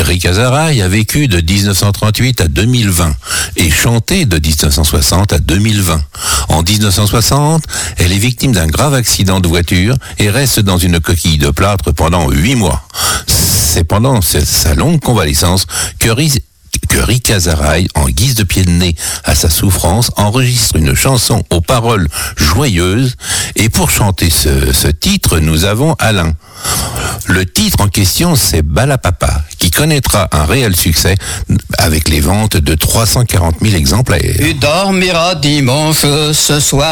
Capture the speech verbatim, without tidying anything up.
Rick Azaray a vécu de dix-neuf cent trente-huit à deux mille vingt et chanté de dix-neuf cent soixante à deux mille vingt. En dix-neuf cent soixante, elle est victime d'un grave accident de voiture et reste dans une coquille de plâtre pendant huit mois. C'est pendant sa longue convalescence que Rick que Rick Azaray, en guise de pied de nez à sa souffrance, enregistre une chanson aux paroles joyeuses. Et pour chanter ce, ce titre, nous avons Alain. Le titre en question, c'est Balapapa, qui connaîtra un réel succès avec les ventes de trois cent quarante mille exemplaires. Tu dormiras dimanche ce soir.